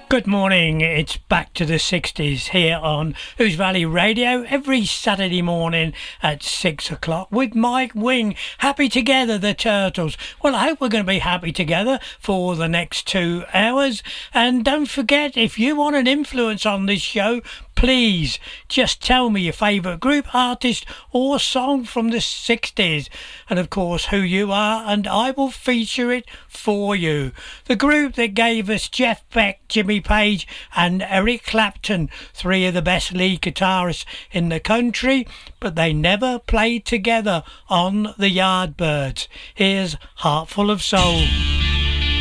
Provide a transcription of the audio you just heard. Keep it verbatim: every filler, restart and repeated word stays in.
Good morning, it's back to the sixties here on Who's Valley Radio every Saturday morning at six o'clock with Mike Wing. Happy together, the Turtles. Well, I hope we're going to be happy together for the next two hours. And don't forget, if you want an influence on this show, please just tell me your favourite group, artist or song from the sixties, and of course who you are, and I will feature it for you. The group that gave us Jeff Beck, Jimmy Page and Eric Clapton, three of the best lead guitarists in the country, but they never played together on the Yardbirds. Here's Heart Full of Soul.